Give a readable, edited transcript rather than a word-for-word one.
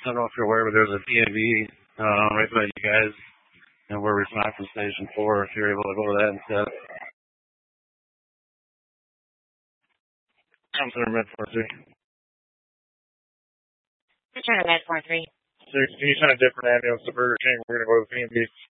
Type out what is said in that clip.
I don't know if you're aware, but there's a B&B right by you guys, and where we fly from Station 4, if you're able to go to that instead. I'm to Med 43. Return to Med 43. So can you find a different ambulance to Burger King? We're going to go to the B&B.